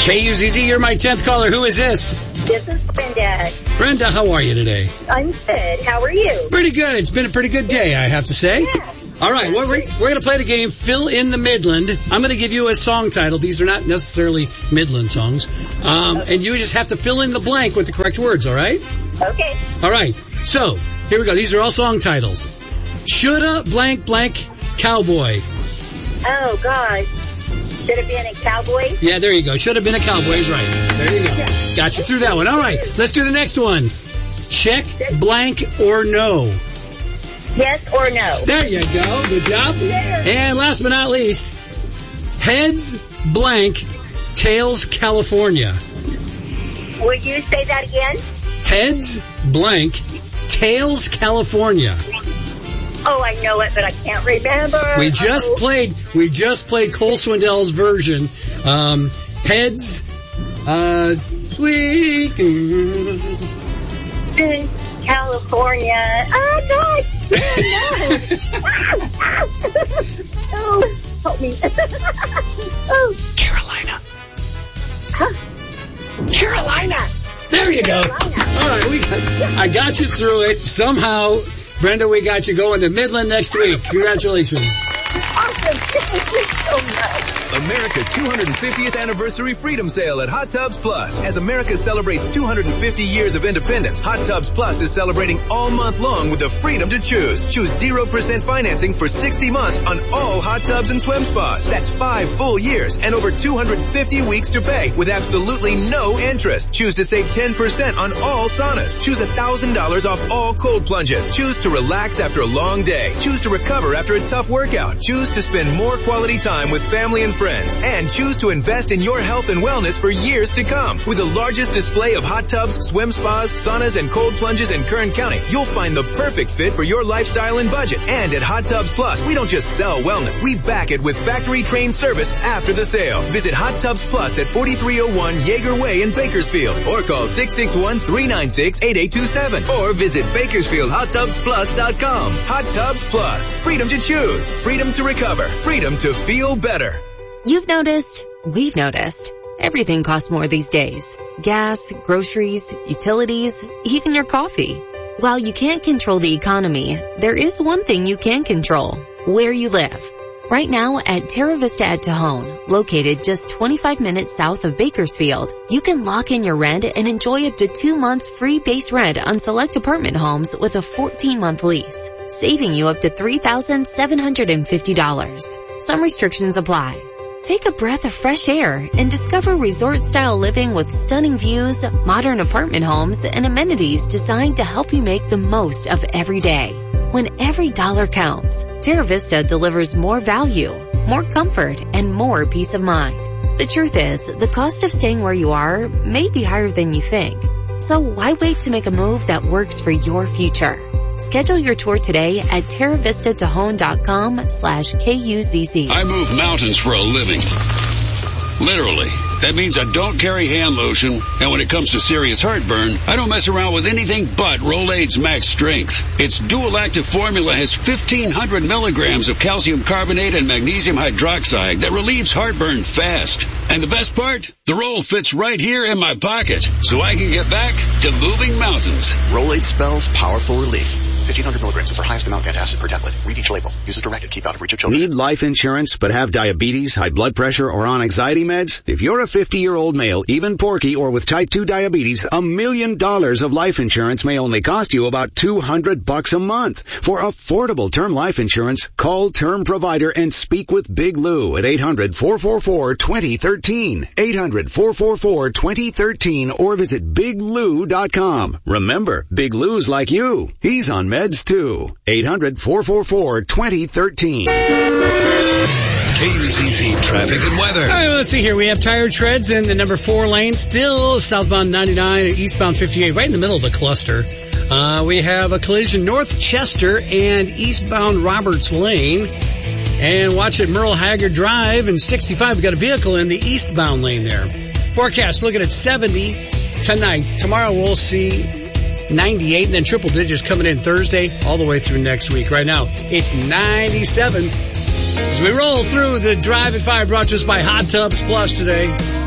KUZZ, you're my 10th caller. Who is this? This is Brenda. Brenda, how are you today? I'm good. How are you? Pretty good. It's been a pretty good day, I have to say. Yeah. All right, well, we're going to play the game Fill in the Midland. I'm going to give you a song title. These are not necessarily Midland songs. And you just have to fill in the blank with the correct words, all right? Okay. All right, so here we go. These are all song titles. Shoulda blank blank cowboy. Oh, gosh. Should have been a cowboy? Yeah, there you go. Should have been a cowboy is right. There you go. Got you through that one. All right, let's do the next one. Check blank or no. Yes or no? There you go. Good job. Yeah. And last but not least, heads blank, tails California. Would you say that again? Heads blank, tails California. Oh, I know it, but I can't remember. We just played Cole Swindell's version. Heads, sweet in California. Oh, God. No. Oh, help me. Oh. Carolina. Huh? Carolina. There you go. All right, I got you through it somehow. Brenda, we got you going to Midland next week. Congratulations. Awesome. Thank you so much. America's 250th anniversary Freedom Sale at Hot Tubs Plus. As America celebrates 250 years of independence, Hot Tubs Plus is celebrating all month long with the freedom to choose. Choose 0% financing for 60 months on all hot tubs and swim spas. That's 5 full years and over 250 weeks to pay with absolutely no interest. Choose to save 10% on all saunas. Choose $1,000 off all cold plunges. Choose to relax after a long day. Choose to recover after a tough workout. Choose to spend more quality time with family and friends. And choose to invest in your health and wellness for years to come. With the largest display of hot tubs, swim spas, saunas, and cold plunges in Kern County, you'll find the perfect fit for your lifestyle and budget. And at Hot Tubs Plus, we don't just sell wellness. We back it with factory-trained service after the sale. Visit Hot Tubs Plus at 4301 Yeager Way in Bakersfield. Or call 661-396-8827. Or visit BakersfieldHotTubsPlus.com. Hot Tubs Plus. Freedom to choose. Freedom to recover. Freedom to feel better. You've noticed, we've noticed, everything costs more these days. Gas, groceries, utilities, even your coffee. While you can't control the economy, there is one thing you can control: where you live. Right now at Terra Vista at Tejon, located just 25 minutes south of Bakersfield, you can lock in your rent and enjoy up to 2 months free base rent on select apartment homes with a 14-month lease, saving you up to $3,750. Some restrictions apply. Take a breath of fresh air and discover resort-style living with stunning views, modern apartment homes, and amenities designed to help you make the most of every day. When every dollar counts, Terra Vista delivers more value, more comfort, and more peace of mind. The truth is, the cost of staying where you are may be higher than you think. So why wait to make a move that works for your future? Schedule your tour today at TerraVistaTejon.com/KUZZ. I move mountains for a living. Literally. That means I don't carry hand lotion, and when it comes to serious heartburn, I don't mess around with anything but Rolaids Max Strength. Its dual-active formula has 1,500 milligrams of calcium carbonate and magnesium hydroxide that relieves heartburn fast. And the best part? The roll fits right here in my pocket, so I can get back to moving mountains. Rolaids spells powerful relief. 1,500 milligrams is our highest amount of antacid per tablet. Read each label. Use as directed. Keep out of reach of children. Need life insurance but have diabetes, high blood pressure, or on anxiety meds? If you're a 50-year-old male, even porky, or with type 2 diabetes, $1 million of life insurance may only cost you about $200 a month. For affordable term life insurance, call Term Provider and speak with Big Lou at 800-444-2013. 800-444-2013 or visit BigLou.com. Remember, Big Lou's like you. He's on meds too. 800-444-2013. KUZZ traffic and weather. All right, let's see here. We have tire treads in the number 4 lane, still southbound 99 and eastbound 58, right in the middle of the cluster. We have a collision north Chester and eastbound Roberts Lane. And watch at Merle Haggard Drive and 65. We've got a vehicle in the eastbound lane there. Forecast, looking at 70 tonight. Tomorrow we'll see 98 and then triple digits coming in Thursday all the way through next week. Right now, it's 97. As we roll through the Drive at 5 brought to us by Hot Tubs Plus today.